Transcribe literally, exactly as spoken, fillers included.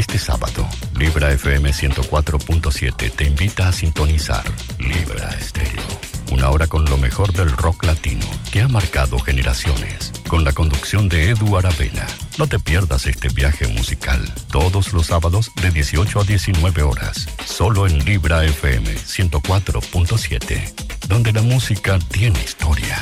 Este sábado, Libra F M ciento cuatro punto siete te invita a sintonizar Libra Estéreo. Una hora con lo mejor del rock latino que ha marcado generaciones. Con la conducción de Edu Aravena. No te pierdas este viaje musical. Todos los sábados de dieciocho a diecinueve horas. Solo en Libra F M ciento cuatro punto siete. Donde la música tiene historia.